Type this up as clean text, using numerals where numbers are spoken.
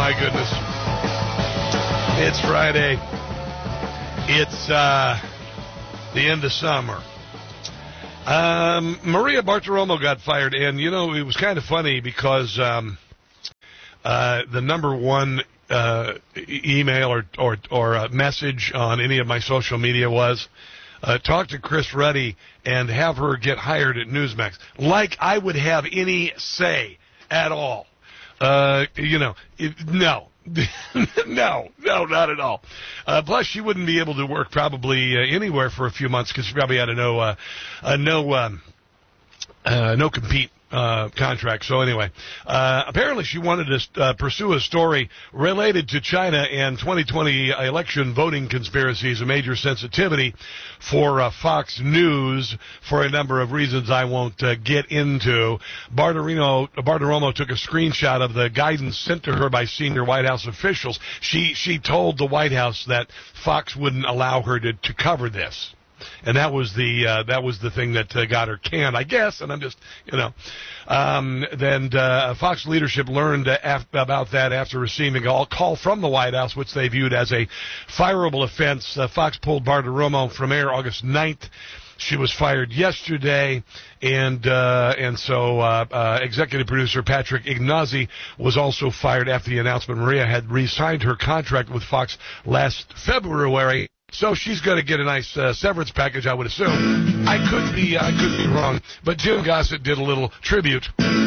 my goodness. It's Friday. It's the end of summer. Maria Bartiromo got fired, and, you know, it was kind of funny because the number one email or message on any of my social media was, talk to Chris Ruddy and have her get hired at Newsmax. Like I would have any say at all. No. No, not at all. Plus, she wouldn't be able to work probably anywhere for a few months because she probably had a no compete contract. So anyway, apparently she wanted to pursue a story related to China and 2020 election voting conspiracies, a major sensitivity for Fox News for a number of reasons I won't get into. Bartiromo took a screenshot of the guidance sent to her by senior White House officials. She told the White House that Fox wouldn't allow her to cover this. And that was the thing that got her canned, I guess. And I'm just, Then Fox leadership learned about that after receiving a call from the White House, which they viewed as a fireable offense. Fox pulled Bartiromo from air August 9th. She was fired yesterday, and so executive producer Patrick Ignazi was also fired after the announcement Maria had re-signed her contract with Fox last February. So she's going to get a nice severance package, I would assume. I could be wrong, but Jim Gossett did a little tribute